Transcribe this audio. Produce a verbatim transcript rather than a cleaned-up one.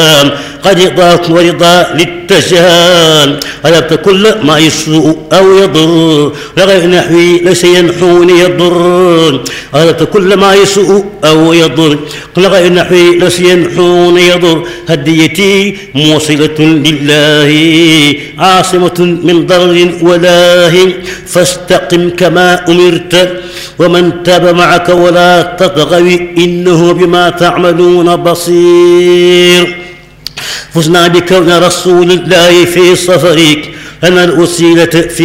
قد رضاك ورضا للتجان غلبت كل ما يسوء أو يضر لغير نحوي ليس ينحوني يضر غلبت كل ما يسوء أو يضر لغير نحوي ليس ينحوني يضر هديتي موصلة لله عاصمة من ضرر ولاه فاستقم كما أمرت ومن تاب معك ولا تطغوا إنه بما تعملون بصير. فزنا بكون رسول الله في صفرك لنا الوسيلة في